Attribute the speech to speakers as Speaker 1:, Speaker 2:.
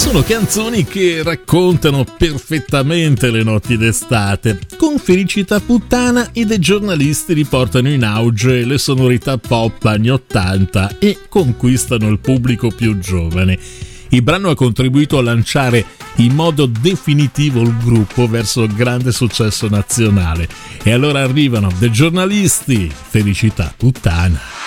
Speaker 1: Sono canzoni che raccontano perfettamente le notti d'estate. Con Felicità Puttana i The Giornalisti riportano in auge le sonorità pop anni 80 e conquistano il pubblico più giovane. Il brano ha contribuito a lanciare in modo definitivo il gruppo verso il grande successo nazionale. E allora arrivano The Giornalisti, Felicità Puttana.